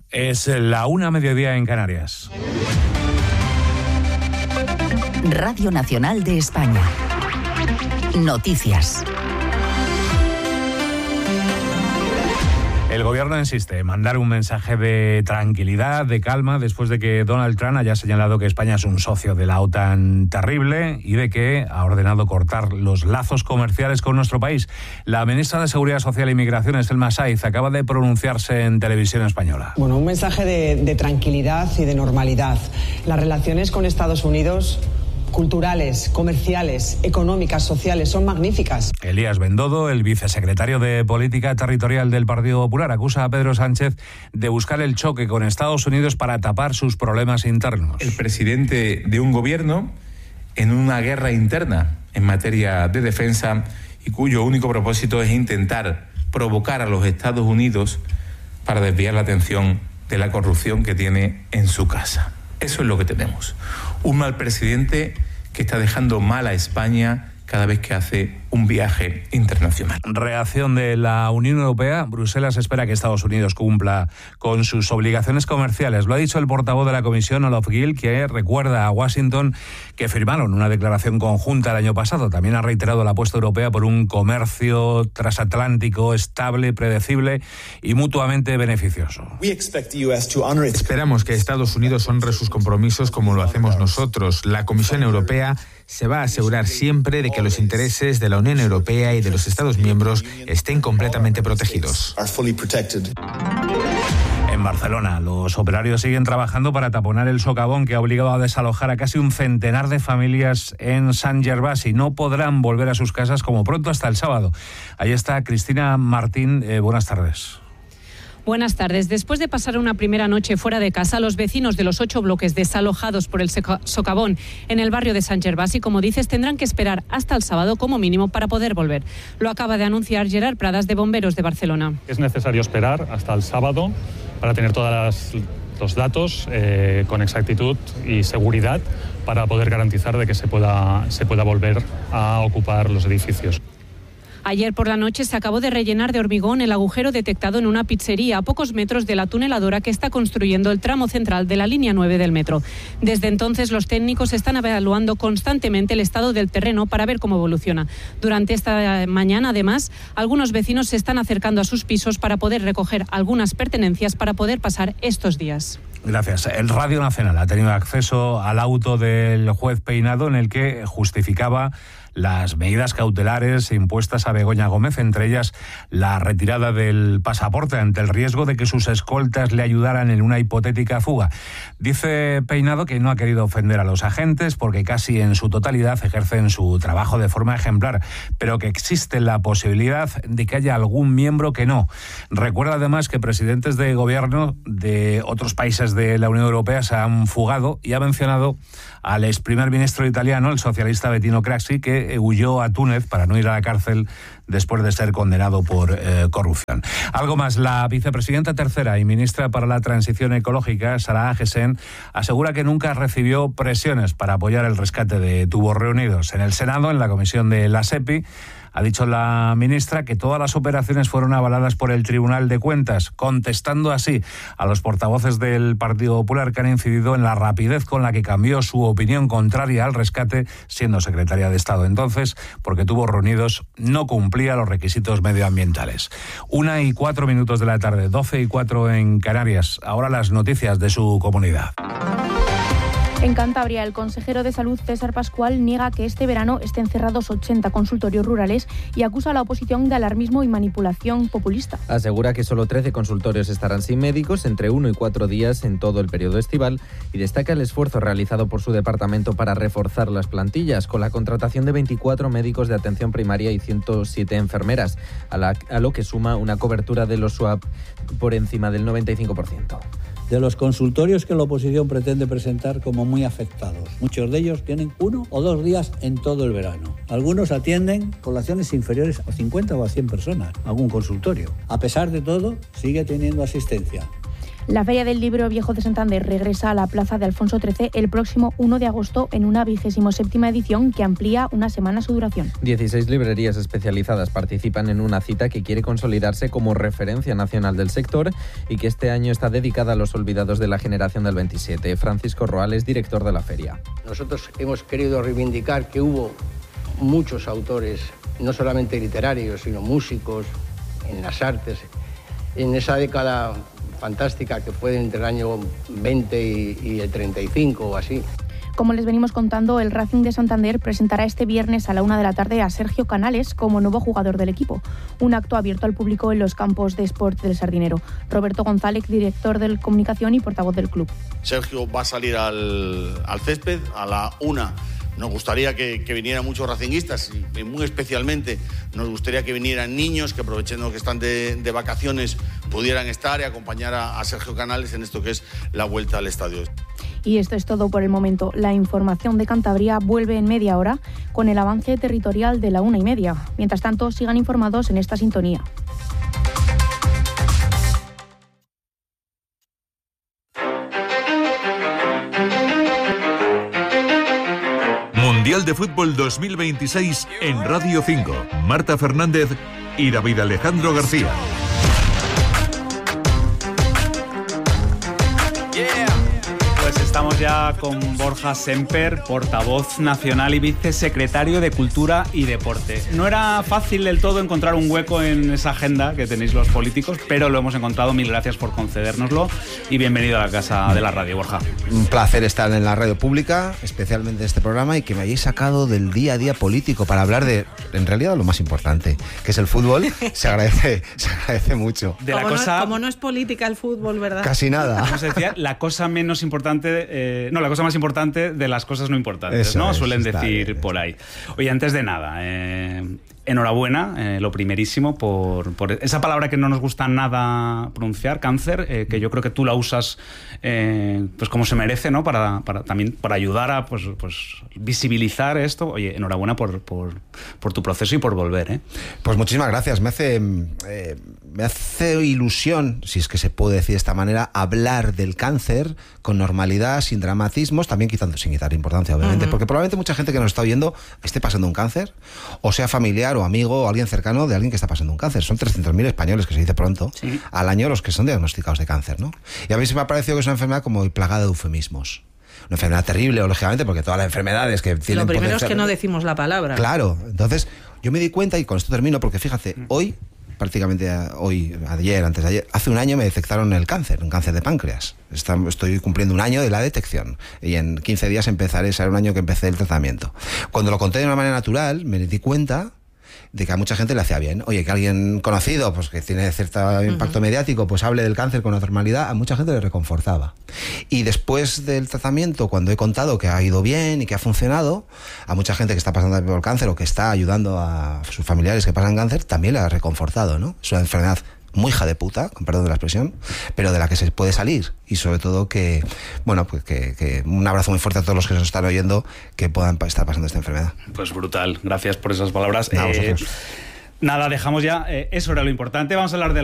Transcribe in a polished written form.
Es la 1:00 en Canarias. Radio Nacional de España. Noticias. El gobierno insiste en mandar un mensaje de tranquilidad, de calma, después de que Donald Trump haya señalado que España es un socio de la OTAN terrible y de que ha ordenado cortar los lazos comerciales con nuestro país. La ministra de Seguridad Social e Inmigración, Selma Saiz, acaba de pronunciarse en televisión española. Bueno, un mensaje de tranquilidad y de normalidad. Las relaciones con Estados Unidos, culturales, comerciales, económicas, sociales, son magníficas. Elías Bendodo, el vicesecretario de Política Territorial del Partido Popular, acusa a Pedro Sánchez de buscar el choque con Estados Unidos para tapar sus problemas internos. El presidente de un gobierno en una guerra interna en materia de defensa y cuyo único propósito es intentar provocar a los Estados Unidos para desviar la atención de la corrupción que tiene en su casa. Eso es lo que tenemos. Un mal presidente que está dejando mal a España cada vez que hace un viaje internacional. Reacción de la Unión Europea. Bruselas espera que Estados Unidos cumpla con sus obligaciones comerciales. Lo ha dicho el portavoz de la Comisión, Olof Gill, que recuerda a Washington que firmaron una declaración conjunta el año pasado. También ha reiterado la apuesta europea por un comercio transatlántico estable, predecible y mutuamente beneficioso. Esperamos que Estados Unidos honre sus compromisos como lo hacemos nosotros. La Comisión Europea se va a asegurar siempre de que los intereses de la Unión Europea y de los Estados miembros estén completamente protegidos. En Barcelona, los operarios siguen trabajando para taponar el socavón que ha obligado a desalojar a casi un centenar de familias en Sant Gervasi. No podrán volver a sus casas como pronto hasta el sábado. Ahí está Cristina Martín. Buenas tardes. Buenas tardes. Después de pasar una primera noche fuera de casa, los vecinos de los 8 bloques desalojados por el socavón en el barrio de Sant Gervasi, como dices, tendrán que esperar hasta el sábado como mínimo para poder volver. Lo acaba de anunciar Gerard Pradas, de Bomberos de Barcelona. Es necesario esperar hasta el sábado para tener todos los datos con exactitud y seguridad para poder garantizar de que se pueda volver a ocupar los edificios. Ayer por la noche se acabó de rellenar de hormigón el agujero detectado en una pizzería a pocos metros de la tuneladora que está construyendo el tramo central de la línea 9 del metro. Desde entonces los técnicos están evaluando constantemente el estado del terreno para ver cómo evoluciona. Durante esta mañana, además, algunos vecinos se están acercando a sus pisos para poder recoger algunas pertenencias para poder pasar estos días. Gracias. El Radio Nacional ha tenido acceso al auto del juez Peinado en el que justificaba las medidas cautelares impuestas a Begoña Gómez, entre ellas la retirada del pasaporte ante el riesgo de que sus escoltas le ayudaran en una hipotética fuga. Dice Peinado que no ha querido ofender a los agentes porque casi en su totalidad ejercen su trabajo de forma ejemplar, pero que existe la posibilidad de que haya algún miembro que no. Recuerda además que presidentes de gobierno de otros países de la Unión Europea se han fugado y ha mencionado al ex primer ministro italiano, el socialista Bettino Craxi, que huyó a Túnez para no ir a la cárcel después de ser condenado por corrupción. Algo más, la vicepresidenta tercera y ministra para la Transición Ecológica, Sara Agesen, asegura que nunca recibió presiones para apoyar el rescate de tubos reunidos. En el Senado, en la comisión de la SEPI, ha dicho la ministra que todas las operaciones fueron avaladas por el Tribunal de Cuentas, contestando así a los portavoces del Partido Popular que han incidido en la rapidez con la que cambió su opinión contraria al rescate, siendo secretaria de Estado entonces, porque Tubos Reunidos no cumplía los requisitos medioambientales. 1:04 de la tarde, 12:04 en Canarias. Ahora las noticias de su comunidad. En Cantabria, el consejero de Salud, César Pascual, niega que este verano estén cerrados 80 consultorios rurales y acusa a la oposición de alarmismo y manipulación populista. Asegura que solo 13 consultorios estarán sin médicos entre 1 y 4 días en todo el periodo estival y destaca el esfuerzo realizado por su departamento para reforzar las plantillas, con la contratación de 24 médicos de atención primaria y 107 enfermeras, a lo que suma una cobertura de los SWAP por encima del 95%. De los consultorios que la oposición pretende presentar como muy afectados. Muchos de ellos tienen 1 o 2 días en todo el verano. Algunos atienden poblaciones inferiores a 50 o a 100 personas, algún consultorio. A pesar de todo, sigue teniendo asistencia. La Feria del Libro Viejo de Santander regresa a la Plaza de Alfonso XIII el próximo 1 de agosto en una 27ª edición que amplía una semana su duración. 16 librerías especializadas participan en una cita que quiere consolidarse como referencia nacional del sector y que este año está dedicada a los olvidados de la generación del 27. Francisco Roales, director de la feria. Nosotros hemos querido reivindicar que hubo muchos autores, no solamente literarios, sino músicos, en las artes, en esa década fantástica que fue entre el año 20 y el 35 o así. Como les venimos contando, el Racing de Santander presentará este viernes a la 1 de la tarde a Sergio Canales como nuevo jugador del equipo. Un acto abierto al público en los campos de Sport del Sardinero. Roberto González, director de comunicación y portavoz del club. Sergio va a salir al césped a la 1. Nos gustaría que vinieran muchos racinguistas y muy especialmente nos gustaría que vinieran niños que, aprovechando que están de vacaciones, pudieran estar y acompañar a Sergio Canales en esto que es la vuelta al estadio. Y esto es todo por el momento. La información de Cantabria vuelve en media hora con el avance territorial de la 1:30. Mientras tanto, sigan informados en esta sintonía. Mundial de Fútbol 2026 en Radio 5. Marta Fernández y David Alejandro García. Pues estamos ya con Borja Semper, portavoz nacional y vicesecretario de Cultura y Deporte. No era fácil del todo encontrar un hueco en esa agenda que tenéis los políticos, pero lo hemos encontrado. Mil gracias por concedérnoslo y bienvenido a la casa de la radio, Borja. Un placer estar en la radio pública, especialmente en este programa, y que me hayáis sacado del día a día político para hablar de, en realidad, lo más importante, que es el fútbol. Se agradece mucho. De la como no es política el fútbol, ¿verdad? Casi nada. Como se decía, la cosa menos importante, la cosa más importante de las cosas no importantes, eso, ¿no? Suelen decir bien, por ahí. Oye, antes de nada, enhorabuena, lo primerísimo, por esa palabra que no nos gusta nada pronunciar, cáncer, que yo creo que tú la usas pues como se merece, ¿no? Para también para ayudar a pues visibilizar esto. Oye, enhorabuena por tu proceso y por volver, ¿eh? Pues muchísimas gracias. Me hace ilusión, si es que se puede decir de esta manera, hablar del cáncer con normalidad, sin dramatismos, también sin quitar importancia, obviamente, porque probablemente mucha gente que nos está oyendo esté pasando un cáncer, o sea familiar o amigo o alguien cercano de alguien que está pasando un cáncer. Son 300.000 españoles, que se dice pronto, sí, al año los que son diagnosticados de cáncer, ¿no? Y a mí se me ha parecido que es una enfermedad como plagada de eufemismos. Una enfermedad terrible, lógicamente, porque todas las enfermedades que tienen... Lo primero es que no decimos la palabra. Claro, entonces yo me di cuenta, y con esto termino, porque fíjate, ayer, antes de ayer, hace un año me detectaron un cáncer de páncreas. Estoy cumpliendo un año de la detección y en 15 días será un año que empecé el tratamiento. Cuando lo conté de una manera natural, me di cuenta de que a mucha gente le hacía bien. Oye, que alguien conocido, pues que tiene cierto impacto mediático, pues hable del cáncer con normalidad, a mucha gente le reconfortaba. Y después del tratamiento, cuando he contado que ha ido bien y que ha funcionado, a mucha gente que está pasando por cáncer o que está ayudando a sus familiares que pasan cáncer, también le ha reconfortado, ¿no? Es una enfermedad muy hija de puta, con perdón de la expresión, pero de la que se puede salir, y sobre todo que un abrazo muy fuerte a todos los que nos están oyendo que puedan estar pasando esta enfermedad. Pues brutal, gracias por esas palabras. Vosotros. Nada, dejamos ya, eso era lo importante. Vamos a hablar de